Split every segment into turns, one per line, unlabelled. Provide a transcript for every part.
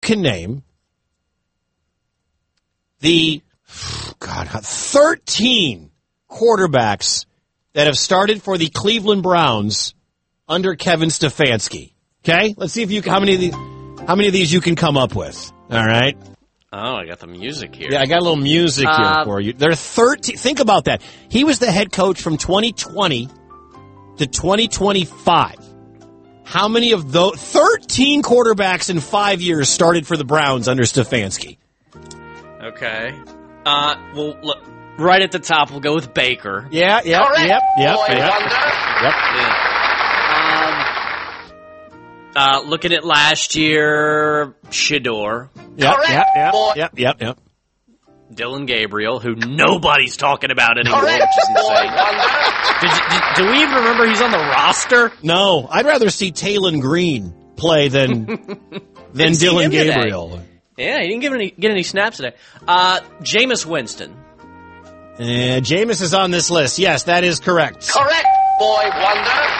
can name the 13 quarterbacks that have started for the Cleveland Browns under Kevin Stefanski. Okay, let's see if you how many of these you can come up with. All right.
Oh, I got the music here.
Yeah, I got a little music here for you. There are 13. Think about that. He was the head coach from 2020 to 2025. How many of those 13 quarterbacks in 5 years started for the Browns under Stefanski?
Okay. Well, look, right at the top, we'll go with Baker.
Yep.
Looking at last year, Shador.
Yep.
Dylan Gabriel, who nobody's talking about anymore, which is insane. Do we even remember he's on the roster?
No, I'd rather see Taylon Green play than Dylan Gabriel.
Today. Yeah, he didn't get any snaps today. Jameis Winston.
Jameis is on this list. Yes, that is correct.
Correct, boy wonder.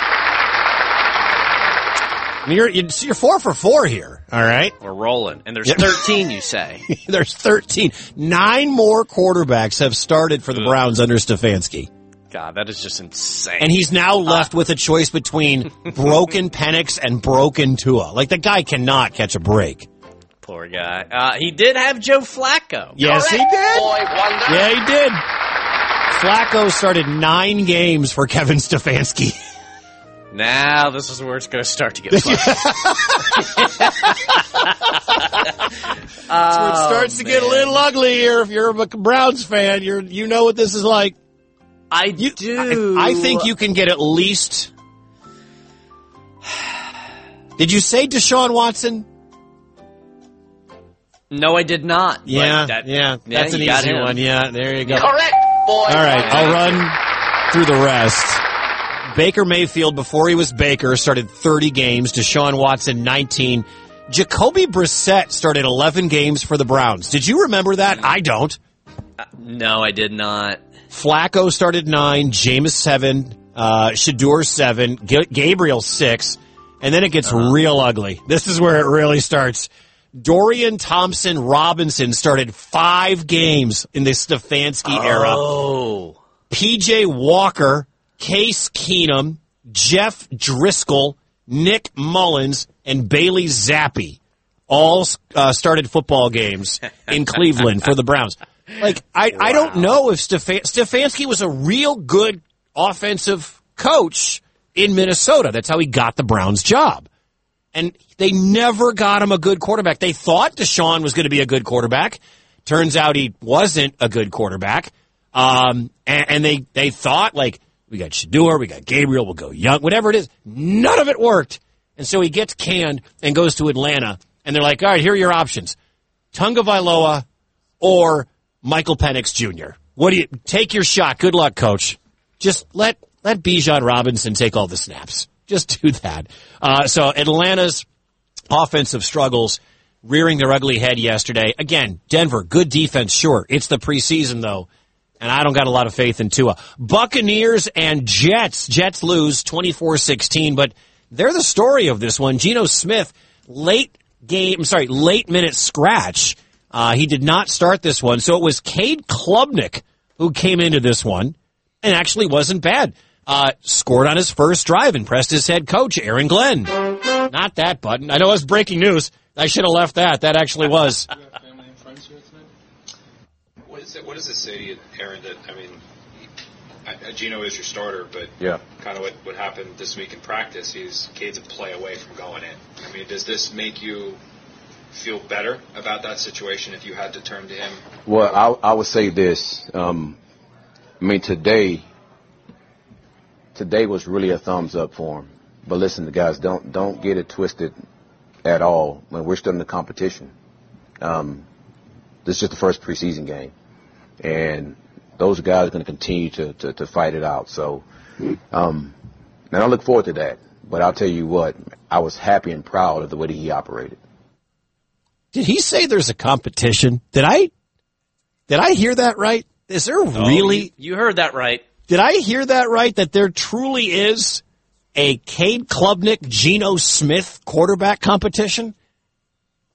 You're 4 for 4 here, all right?
We're rolling. And there's 13, you say.
There's 13. 9 more quarterbacks have started for the Browns under Stefanski.
God, that is just insane.
And he's now left with a choice between broken Penix and broken Tua. Like, the guy cannot catch a break.
Poor guy. He did have Joe Flacco.
Yes, he did. Boy wonder. Yeah, he did. Flacco started 9 games for Kevin Stefanski.
Now this is where it's going to start to get fun.
That's where it starts to get a little ugly here. If you're a Browns fan, you know what this is like.
I do.
I think you can get at least. Did you say Deshaun Watson?
No, I did not.
Yeah, that's an easy one. Yeah, there you go.
Correct, boy.
All right, I'll run through the rest. Baker Mayfield, before he was Baker, started 30 games. Deshaun Watson, 19. Jacoby Brissett started 11 games for the Browns. Did you remember that? I don't.
No, I did not.
Flacco started 9, Jameis 7, Shador 7, Gabriel 6, and then it gets real ugly. This is where it really starts. Dorian Thompson-Robinson started 5 games in the Stefanski era.
Oh.
P.J. Walker, Case Keenum, Jeff Driscoll, Nick Mullins, and Bailey Zappi all started football games in Cleveland for the Browns. Like, I don't know if Stefanski was a real good offensive coach in Minnesota. That's how he got the Browns job. And they never got him a good quarterback. They thought Deshaun was going to be a good quarterback. Turns out he wasn't a good quarterback. And they thought, like, we got Shador, we got Gabriel, we'll go Young, whatever it is. None of it worked. And so he gets canned and goes to Atlanta. And they're like, all right, here are your options. Tunga Vailoa or Michael Penix Jr. What do you take your shot? Good luck, coach. Just let Bijan Robinson take all the snaps. Just do that. So Atlanta's offensive struggles rearing their ugly head yesterday. Again, Denver, good defense, sure. It's the preseason, though, and I don't got a lot of faith in Tua. Buccaneers and Jets. Jets lose 24-16, but they're the story of this one. Geno Smith, late minute scratch. He did not start this one, so it was Cade Klubnik who came into this one and actually wasn't bad. Scored on his first drive, impressed his head coach, Aaron Glenn. Not that button. I know it was breaking news. I should have left that. That actually was.
You have family and friends here tonight? What does it say to you, Aaron, that, I mean, Geno is your starter, but kind of what happened this week in practice, Cade's a play away from going in. I mean, does this make you feel better about that situation if you had to turn to him?
Well, I would say this. I mean, today was really a thumbs up for him. But listen, guys, don't get it twisted at all. When we're still in the competition, this is just the first preseason game, and those guys are going to continue to fight it out. So, and I look forward to that. But I'll tell you what, I was happy and proud of the way that he operated.
Did he say there's a competition? Did I hear that right? Is there really?
You heard that right.
Did I hear that right? That there truly is a Cade Klubnik, Geno Smith quarterback competition?